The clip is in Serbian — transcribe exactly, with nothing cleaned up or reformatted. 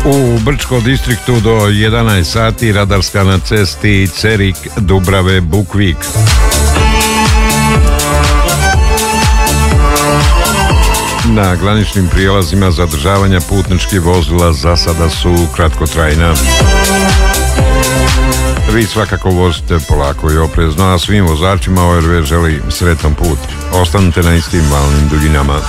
U Brčko distriktu do jedanaest sati radarska na cesti Cerik Dubrave Bukvik. Na graničnim prijelazima zadržavanja putničkih vozila za sada su kratkotrajna. Vi svakako vozite polako i oprezno, a svim vozačima O R V želi sretan put. Ostanite na istim valnim duljinama.